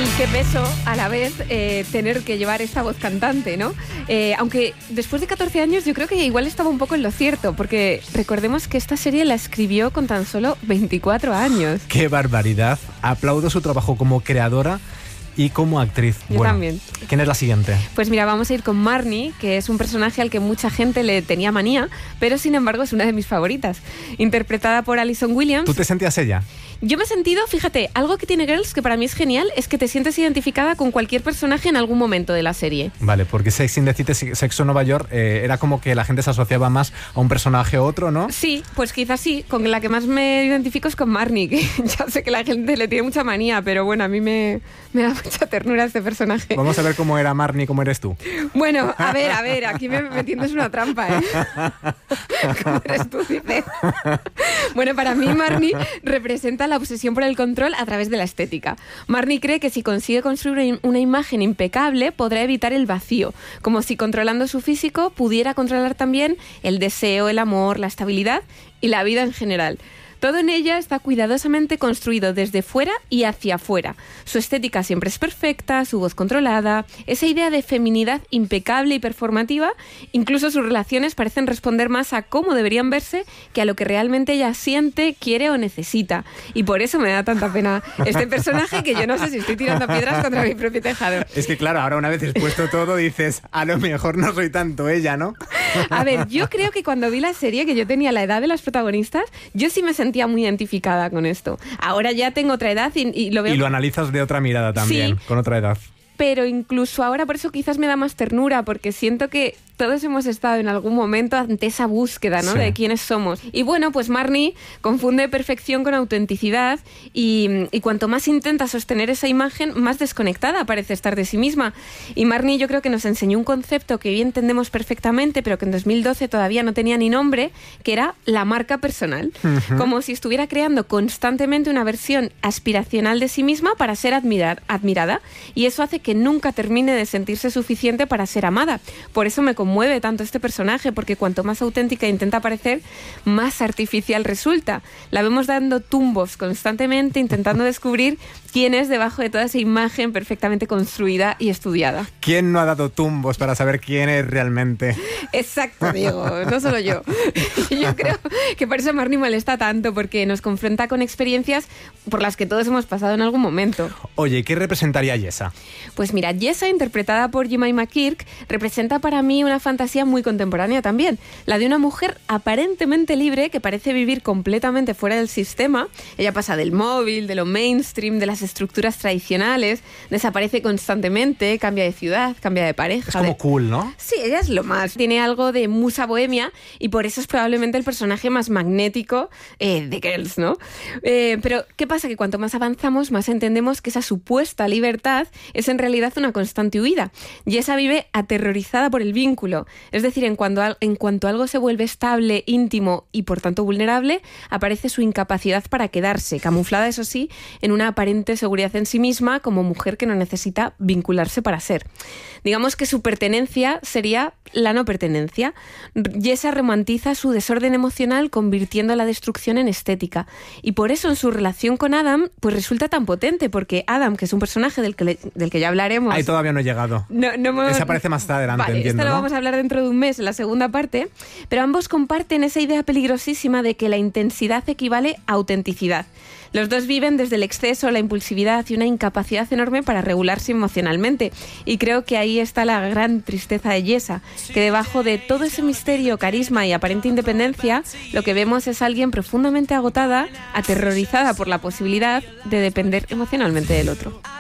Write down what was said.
Qué peso a la vez tener que llevar esta voz cantante, ¿no? Aunque después de 14 años yo creo que igual estaba un poco en lo cierto, porque recordemos que esta serie la escribió con tan solo 24 años. ¡Qué barbaridad! Aplaudo su trabajo como creadora y como actriz. Yo también. ¿Quién es la siguiente? Pues mira, vamos a ir con Marnie, que es un personaje al que mucha gente le tenía manía, pero sin embargo es una de mis favoritas. Interpretada por Alison Williams. ¿Tú te sentías ella? Yo me he sentido, fíjate, algo que tiene Girls que para mí es genial, es que te sientes identificada con cualquier personaje en algún momento de la serie. Vale, porque Sex and the City, Sexo en Nueva York, era como que la gente se asociaba más a un personaje u otro, ¿no? Sí, pues quizás sí. Con la que más me identifico es con Marnie, que ya sé que la gente le tiene mucha manía, pero bueno, a mí me da mucha ternura este personaje. Vamos a ver cómo era Marnie, cómo eres tú. Bueno, a ver, aquí me tiendes una trampa, ¿eh? ¿Cómo eres tú, dices? Bueno, para mí Marnie representa la obsesión por el control a través de la estética. Marnie cree que si consigue construir una imagen impecable, podrá evitar el vacío, como si controlando su físico pudiera controlar también el deseo, el amor, la estabilidad y la vida en general. Todo en ella está cuidadosamente construido desde fuera y hacia afuera. Su estética siempre es perfecta, su voz controlada, esa idea de feminidad impecable y performativa, incluso sus relaciones parecen responder más a cómo deberían verse que a lo que realmente ella siente, quiere o necesita. Y por eso me da tanta pena este personaje que yo no sé si estoy tirando piedras contra mi propio tejado. Es que claro, ahora una vez expuesto todo dices, a lo mejor no soy tanto ella, ¿no? A ver, yo creo que cuando vi la serie, que yo tenía la edad de las protagonistas, yo sí me sentía muy identificada con esto. Ahora ya tengo otra edad y lo veo. Y lo analizas de otra mirada también, sí, con otra edad. Pero incluso ahora por eso quizás me da más ternura, porque siento que todos hemos estado en algún momento ante esa búsqueda, ¿no? Sí. De quiénes somos. Y bueno, pues Marnie confunde perfección con autenticidad y cuanto más intenta sostener esa imagen, más desconectada parece estar de sí misma. Y Marnie yo creo que nos enseñó un concepto que hoy entendemos perfectamente, pero que en 2012 todavía no tenía ni nombre, que era la marca personal. Uh-huh. Como si estuviera creando constantemente una versión aspiracional de sí misma para ser admirada. Y eso hace que nunca termine de sentirse suficiente para ser amada. Por eso me conmueve tanto este personaje, porque cuanto más auténtica intenta parecer, más artificial resulta. La vemos dando tumbos constantemente, intentando descubrir quién es debajo de toda esa imagen perfectamente construida y estudiada. ¿Quién no ha dado tumbos para saber quién es realmente? Exacto, Diego, no solo yo. Yo creo que por eso Marnie molesta tanto, porque nos confronta con experiencias por las que todos hemos pasado en algún momento. Oye, ¿qué representaría Jessa? Pues mira, Jessa, interpretada por Jemima Kirk, representa para mí una fantasía muy contemporánea también, la de una mujer aparentemente libre que parece vivir completamente fuera del sistema. Ella pasa del móvil, de lo mainstream, de las estructuras tradicionales, desaparece constantemente, cambia de ciudad, cambia de pareja. Es como cool, ¿no? Sí, ella es lo más. Tiene algo de musa bohemia y por eso es probablemente el personaje más magnético de Girls, ¿no? Pero, ¿qué pasa? Que cuanto más avanzamos, más entendemos que esa supuesta libertad es en realidad una constante huida. Jessa vive aterrorizada por el vínculo. Es decir, en cuanto algo se vuelve estable, íntimo y por tanto vulnerable, aparece su incapacidad para quedarse, camuflada, eso sí, en una aparente seguridad en sí misma como mujer que no necesita vincularse para ser. Digamos que su pertenencia sería la no pertenencia. Jessa romantiza su desorden emocional convirtiendo la destrucción en estética. Y por eso en su relación con Adam, pues resulta tan potente, porque Adam, que es un personaje del que ya hablaremos... Ahí todavía no he llegado. Esa aparece más adelante, vale, entiendo, esto lo ¿no? vamos a hablar dentro de un mes, en la segunda parte, pero ambos comparten esa idea peligrosísima de que la intensidad equivale a autenticidad. Los dos viven desde el exceso, la impulsividad y una incapacidad enorme para regularse emocionalmente. Y creo que ahí está la gran tristeza de Jessa, que debajo de todo ese misterio, carisma y aparente independencia, lo que vemos es alguien profundamente agotada, aterrorizada por la posibilidad de depender emocionalmente del otro.